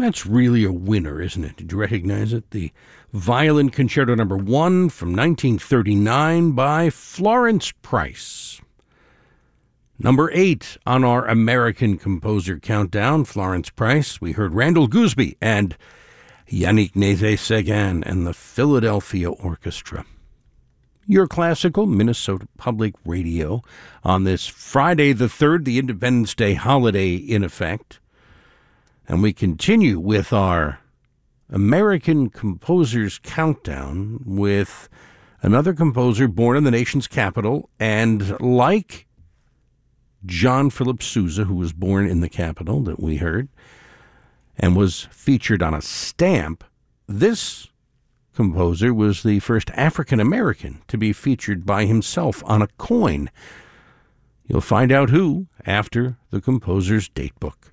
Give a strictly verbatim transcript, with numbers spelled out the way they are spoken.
That's really a winner, isn't it? Did you recognize it? The Violin Concerto Number One from nineteen thirty-nine by Florence Price. Number eight on our American Composer Countdown, Florence Price. We heard Randall Gooseby and Yannick Nézet-Séguin and the Philadelphia Orchestra. Your classical Minnesota Public Radio on this Friday the third, the Independence Day holiday in effect. And we continue with our American Composers Countdown with another composer born in the nation's capital, and like John Philip Sousa, who was born in the capital that we heard and was featured on a stamp, this composer was the first African-American to be featured by himself on a coin. You'll find out who after the composer's datebook.